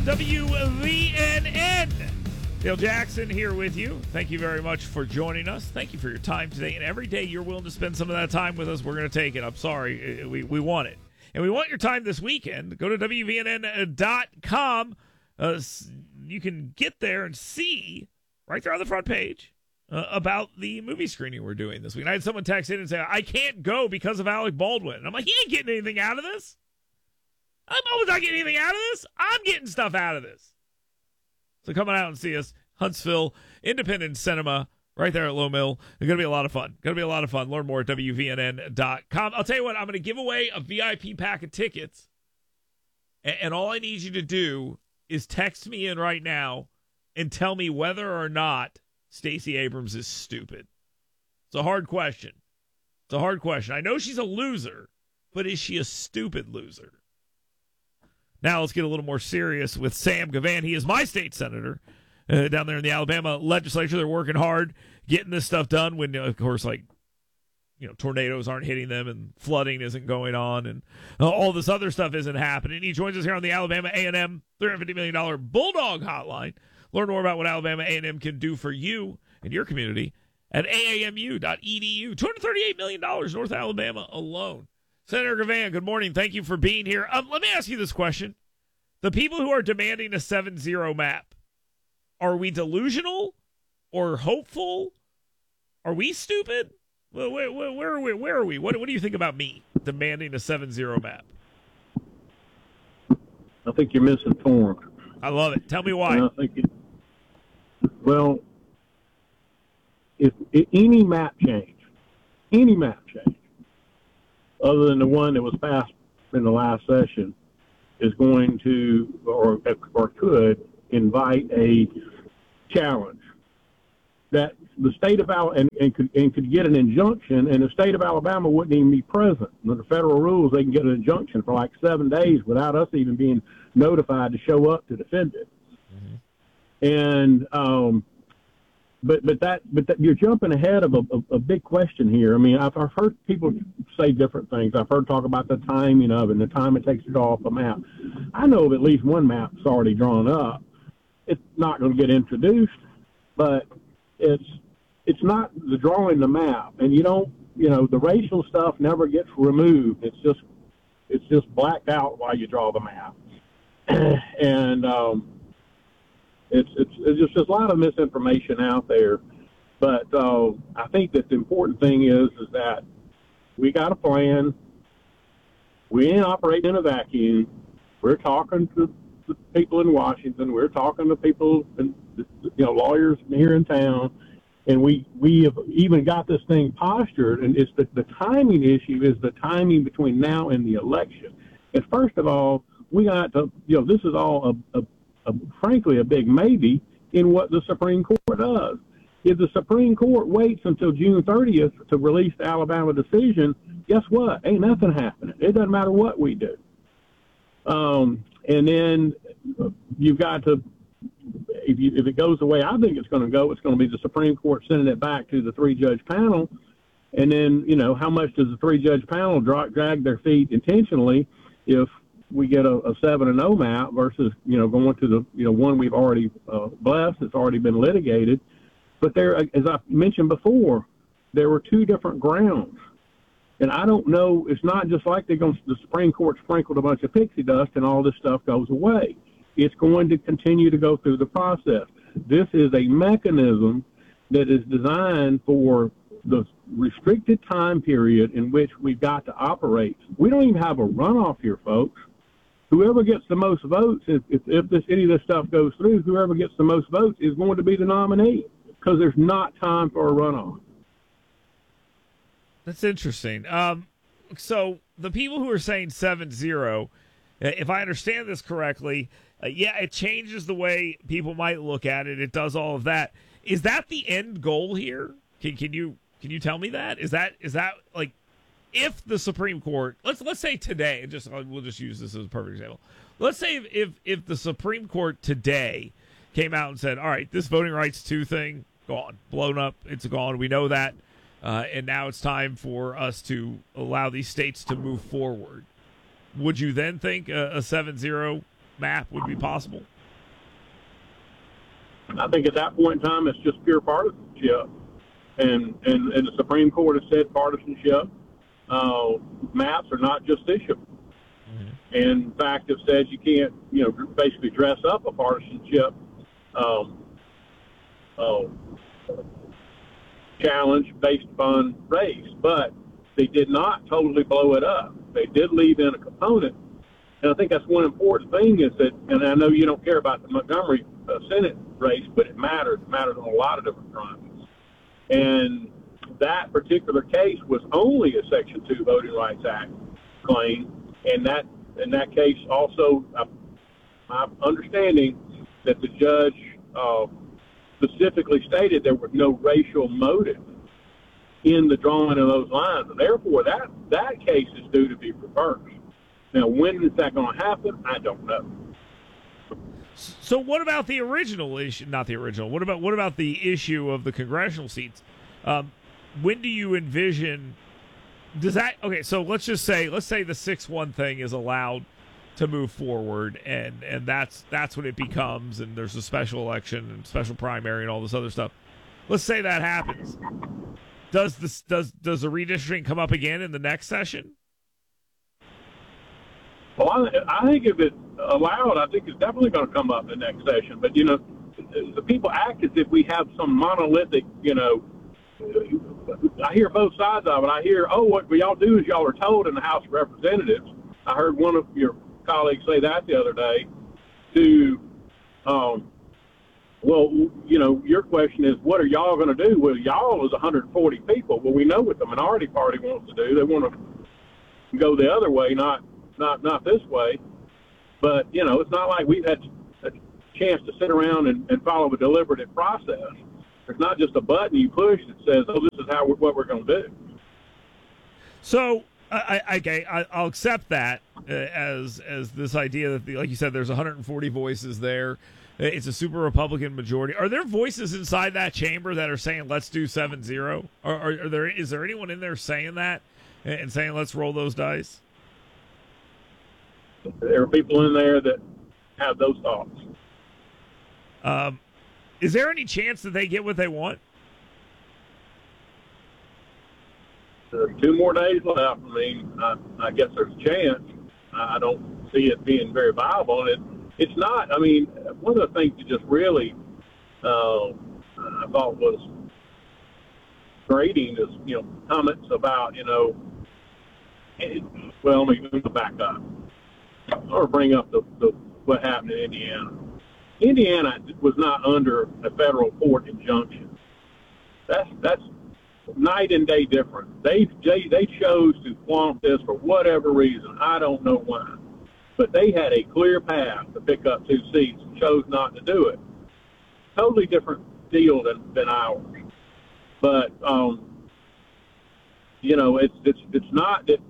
WVNN. Dale Jackson here with you. Thank you very much for joining us. Thank you for your time today. And every day you're willing to spend some of that time with us, we're going to take it. I'm sorry. We want it. And we want your time this weekend. Go to WVNN.com. You can get there and see right there on the front page about the movie screening we're doing this week. And I had someone text in and say, I can't go because of Alec Baldwin. And I'm like, he ain't getting anything out of this. I'm always not getting anything out of this. I'm getting stuff out of this. So come on out and see us. Huntsville Independent Cinema right there at Low Mill. It's going to be a lot of fun. Learn more at WVNN.com. I'll tell you what, I'm going to give away a VIP pack of tickets. And all I need you to do is text me in right now and tell me whether or not Stacey Abrams is stupid. It's a hard question. I know she's a loser, but is she a stupid loser? Now let's get a little more serious with Sam Gavan. He is my state senator down there in the Alabama legislature. They're working hard getting this stuff done when, of course, tornadoes aren't hitting them and flooding isn't going on and all this other stuff isn't happening. He joins us here on the Alabama A&M $350 million Bulldog Hotline. Learn more about what Alabama A&M can do for you and your community at aamu.edu. $238 million North Alabama alone. Senator Gavan, good morning. Thank you for being here. Let me ask you this question. The people who are demanding a 7-0 map, are we delusional or hopeful? Are we stupid? Where are we? What do you think about me demanding a 7-0 map? I think you're misinformed. I love it. Tell me why. If any map change, other than the one that was passed in the last session, is going to or could invite a challenge that the state of Alabama and could get an injunction, and the state of Alabama wouldn't even be present. Under the federal rules, they can get an injunction for like 7 days without us even being notified to show up to defend it. Mm-hmm. And But you're jumping ahead of a big question here. I mean, I've heard people say different things. I've heard talk about the timing of it and the time it takes to draw up a map. I know of at least one map that's already drawn up. It's not going to get introduced, but it's not the drawing the map. And the racial stuff never gets removed. It's just blacked out while you draw the map. And It's just a lot of misinformation out there, but I think that the important thing is that we got a plan. We ain't operating in a vacuum. We're talking to the people in Washington. We're talking to people, lawyers here in town, and we have even got this thing postured. And it's the timing issue is the timing between now and the election. And first of all, we got to this is all frankly a big maybe in what the Supreme Court does. If the Supreme Court waits until June 30th to release the Alabama decision, guess what? Ain't nothing happening. It doesn't matter what we do. And then you've got to, if it goes the way I think it's going to go, it's going to be the Supreme Court sending it back to the 3-judge panel. And then, how much does the 3-judge panel drag their feet intentionally if we get a 7-0 map versus, going to the, one we've already blessed, it's already been litigated. But there, as I mentioned before, there were 2 different grounds. And I don't know, it's not just like the Supreme Court sprinkled a bunch of pixie dust and all this stuff goes away. It's going to continue to go through the process. This is a mechanism that is designed for the restricted time period in which we've got to operate. We don't even have a runoff here, folks. Whoever gets the most votes, if any of this stuff goes through, whoever gets the most votes is going to be the nominee because there's not time for a runoff. That's interesting. So the people who are saying 7-0, if I understand this correctly, it changes the way people might look at it. It does all of that. Is that the end goal here? Can you tell me that? Is that like, if the Supreme Court, let's say today, we'll just use this as a perfect example. Let's say if the Supreme Court today came out and said, all right, this voting rights 2 thing, gone, blown up, it's gone, we know that, and now it's time for us to allow these states to move forward. Would you then think a 7-0 map would be possible? I think at that point in time, it's just pure partisanship. And the Supreme Court has said partisanship maps are not justiciable. Mm-hmm. And in fact, it says you can't, basically dress up a partisanship challenge based upon race. But they did not totally blow it up. They did leave in a component. And I think that's one important thing is that, and I know you don't care about the Montgomery Senate race, but it matters. It matters on a lot of different fronts. And that particular case was only a Section 2 Voting Rights Act claim. And that in that case also, my understanding that the judge specifically stated there was no racial motive in the drawing of those lines. And therefore, that case is due to be reversed. Now, when is that going to happen? I don't know. So what about the original issue? Not the original. What about the issue of the congressional seats? When do you envision? Does that okay? So let's say the 6-1 thing is allowed to move forward, and that's what it becomes. And there's a special election and special primary and all this other stuff. Let's say that happens. Does the redistricting come up again in the next session? Well, I think if it's allowed, I think it's definitely going to come up in the next session. But, the people act as if we have some monolithic, I hear both sides of it. I hear, what y'all do is y'all are told in the House of Representatives. I heard one of your colleagues say that the other day your question is, what are y'all going to do? Well, y'all is 140 people. Well, we know what the minority party wants to do. They want to go the other way, not this way. But, it's not like we've had a chance to sit around and follow a deliberative process. There's not just a button you push that says, this is what we're going to do. So, I'll accept that as this idea that, like you said, there's 140 voices there. It's a super Republican majority. Are there voices inside that chamber that are saying, let's do 7-0? Is there anyone in there saying that and saying, let's roll those dice? There are people in there that have those thoughts. Is there any chance that they get what they want? There's 2 more days left. I guess there's a chance. I don't see it being very viable. It's not. One of the things that just really I thought was grating is, comments about, let me back up. Or bring up the what happened in Indiana. Indiana was not under a federal court injunction. That's night and day different. They chose to flaunt this for whatever reason. I don't know why, but they had a clear path to pick up 2 seats and chose not to do it. Totally different deal than ours. But it's not that.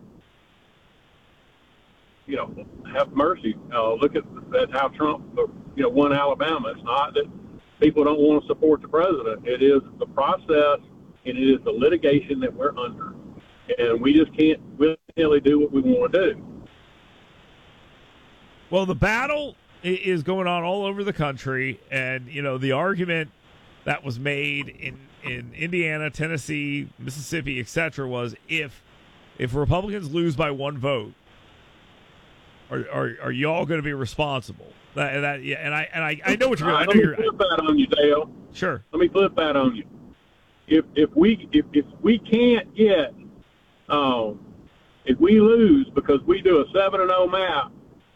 Have mercy. Look at how Trump, won Alabama. It's not that people don't want to support the president. It is the process, and it is the litigation that we're under. And we just can't willy-nilly do what we want to do. Well, the battle is going on all over the country, and, the argument that was made in Indiana, Tennessee, Mississippi, etc., was if Republicans lose by 1 vote, Are y'all going to be responsible? I know what you're. I know let me flip that on you, Dale. Sure. Let me flip that on you. If we can't get, if we lose because we do a 7-0 map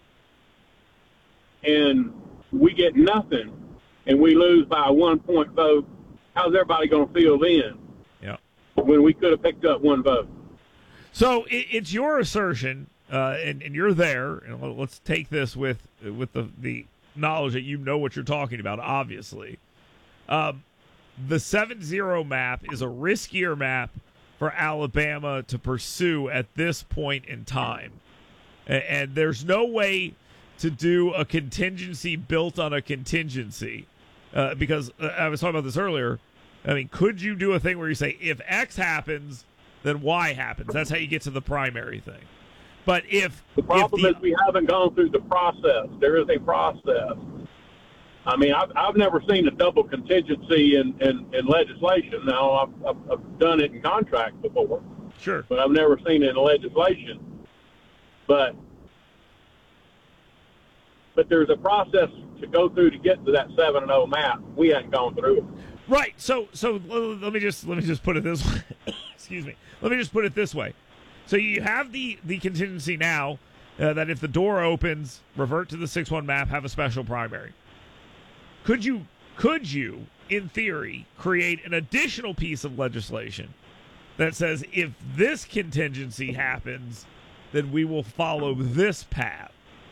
and we get nothing and we lose by a 1-point vote, how's everybody going to feel then? Yeah. When we could have picked up 1 vote. So it's your assertion. And you're there, and let's take this with the knowledge that you know what you're talking about, obviously. The 7-0 map is a riskier map for Alabama to pursue at this point in time. And there's no way to do a contingency built on a contingency. Because I was talking about this earlier. Could you do a thing where you say, if X happens, then Y happens? That's how you get to the primary thing. But if the problem is we haven't gone through the process. There is a process. I mean, I've never seen a double contingency in legislation. Now, I've done it in contracts before. Sure. But I've never seen it in legislation. But there's a process to go through to get to that 7-0 map. We hadn't gone through it. Right. So let me just put it this way. Excuse me. Let me just put it this way. So you have the contingency now that if the door opens, revert to the 6-1 map, have a special primary. Could you, in theory, create an additional piece of legislation that says if this contingency happens, then we will follow this path?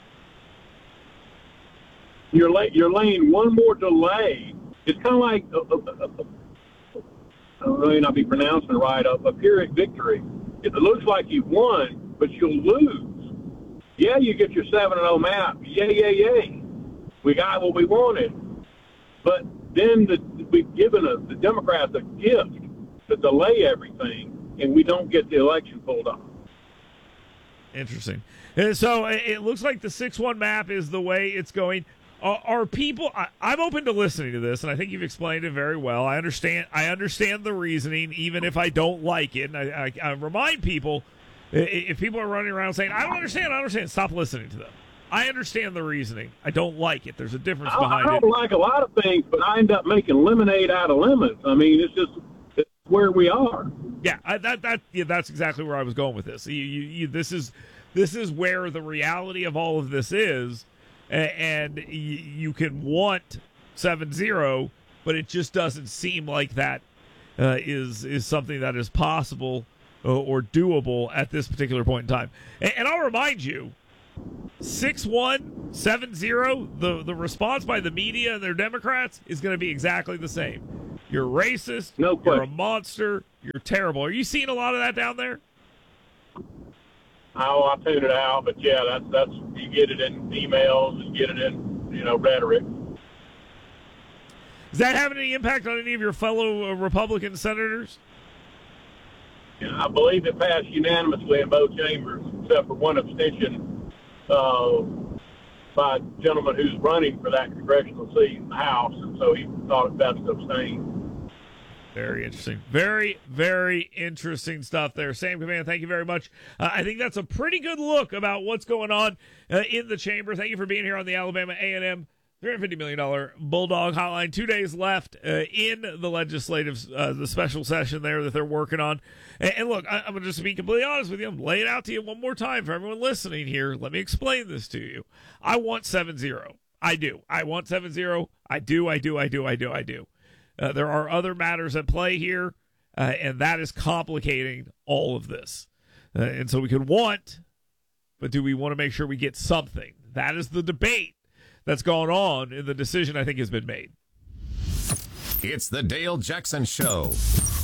You're laying one more delay. It's kind of like I may not be pronouncing it right. A Pyrrhic victory. It looks like you won, but you'll lose. Yeah, you get your 7-0 map. Yay. We got what we wanted. But then we've given the Democrats a gift to delay everything, and we don't get the election pulled off. Interesting. And so it looks like the 6-1 map is the way it's going. Are people? I'm open to listening to this, and I think you've explained it very well. I understand the reasoning, even if I don't like it. And I remind people, if people are running around saying, I don't understand, stop listening to them. I understand the reasoning. I don't like it. There's a difference behind it. I don't like a lot of things, but I end up making lemonade out of lemons. I mean, it's where we are. Yeah, that's exactly where I was going with this. This is where the reality of all of this is. And you can want 7-0, but it just doesn't seem like that is something that is possible or doable at this particular point in time. And I'll remind you, 6-1, 7-0, the response by the media and their Democrats is going to be exactly the same. You're racist. No question. You're a monster. You're terrible. Are you seeing a lot of that down there? Oh, I tune it out, but yeah, that's you get it in emails and get it in rhetoric. Is that having any impact on any of your fellow Republican senators? Yeah, I believe it passed unanimously in both chambers, except for one abstention by a gentleman who's running for that congressional seat in the House, and so he thought it best to abstain. Very interesting. Very, very interesting stuff there. Sam Command, thank you very much. I think that's a pretty good look about what's going on in the chamber. Thank you for being here on the Alabama A&M $350 million Bulldog Hotline. 2 days left in the legislative, the special session there that they're working on. And look, I'm going to just be completely honest with you. I'm laying out to you one more time for everyone listening here. Let me explain this to you. I want 7-0. I do. I want 7-0. I do. There are other matters at play here, and that is complicating all of this. And so we could want, but do we want to make sure we get something? That is the debate that's gone on, and the decision I think has been made. It's the Dale Jackson Show.